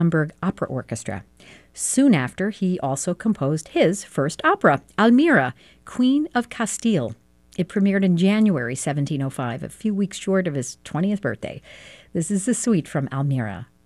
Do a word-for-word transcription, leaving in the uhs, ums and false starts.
Hamburg Opera Orchestra. Soon after, he also composed his first opera, Almira, Queen of Castile. It premiered in January seventeen oh five, a few weeks short of his twentieth birthday. This is the suite from Almira.